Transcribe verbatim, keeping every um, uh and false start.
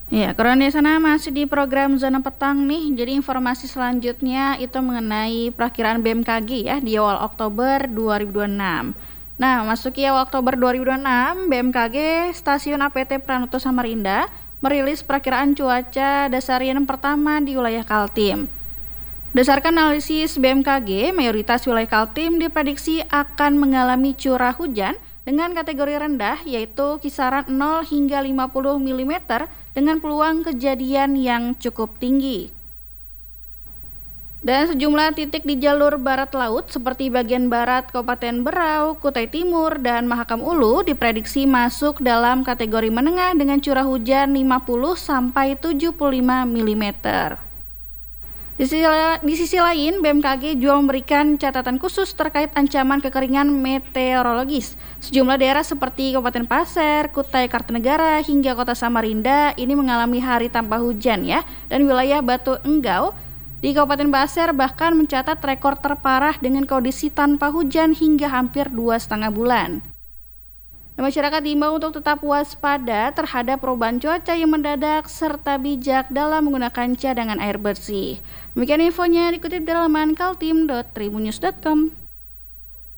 Ya, kalau di sana masih di program zona petang nih. Jadi informasi selanjutnya itu mengenai perakiraan B M K G ya di awal Oktober dua ribu dua puluh enam. Nah, masuki awal Oktober dua ribu dua puluh enam, B M K G Stasiun A P T Pranoto Samarinda merilis perakiraan cuaca dasarian pertama di wilayah Kaltim. Berdasarkan analisis B M K G, mayoritas wilayah Kaltim diprediksi akan mengalami curah hujan dengan kategori rendah yaitu kisaran nol hingga lima puluh milimeter dengan peluang kejadian yang cukup tinggi. Dan sejumlah titik di jalur barat laut seperti bagian barat Kabupaten Berau, Kutai Timur, dan Mahakam Ulu diprediksi masuk dalam kategori menengah dengan curah hujan lima puluh sampai tujuh puluh lima milimeter. Di sisi, di sisi lain, B M K G juga memberikan catatan khusus terkait ancaman kekeringan meteorologis. Sejumlah daerah seperti Kabupaten Pasir, Kutai Kartanegara, hingga Kota Samarinda ini mengalami hari tanpa hujan ya. Dan wilayah Batu Enggau di Kabupaten Pasir bahkan mencatat rekor terparah dengan kondisi tanpa hujan hingga hampir dua setengah bulan. Masyarakat diimbau untuk tetap waspada terhadap perubahan cuaca yang mendadak serta bijak dalam menggunakan cadangan air bersih. Demikian infonya dikutip dari laman kaltim dot tribunnews dot com.